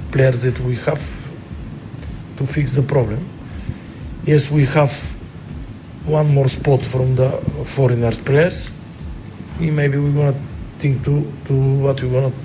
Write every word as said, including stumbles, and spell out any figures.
players that we have to fix the problem. Yes, we have one more spot from the foreigners players. Maybe we're gonna think to, to what we're gonna